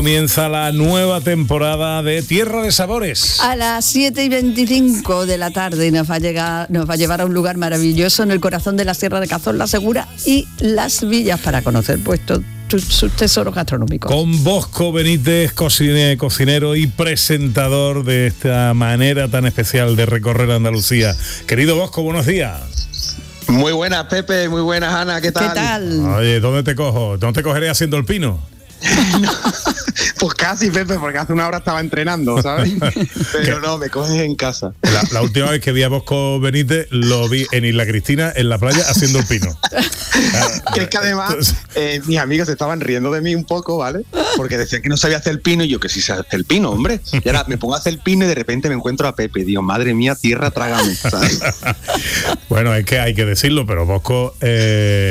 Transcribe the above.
Comienza la nueva temporada de Tierra de Sabores. A las 7:25 de la tarde nos va a llevar a un lugar maravilloso en el corazón de la Sierra de Cazorla Segura y Las Villas para conocer sus tesoros gastronómicos. Con Bosco Benítez, cocinero y presentador de esta manera tan especial de recorrer Andalucía. Querido Bosco, buenos días. Muy buenas, Pepe, muy buenas, Ana, ¿qué tal? ¿Qué tal? Oye, ¿dónde te cojo? ¿Dónde te cogeré haciendo el pino? No, pues casi, Pepe, porque hace una hora estaba entrenando, ¿sabes? Pero no, me coges en casa. La última vez que vi a Bosco Benítez lo vi en Isla Cristina, en la playa, haciendo el pino. Es que además mis amigos se estaban riendo de mí un poco, ¿vale? Porque decían que no sabía hacer el pino y yo que sí sé hacer el pino, hombre. Y ahora me pongo a hacer el pino y de repente me encuentro a Pepe. Digo, madre mía, tierra, trágame, ¿sabes? Bueno, es que hay que decirlo, pero Bosco...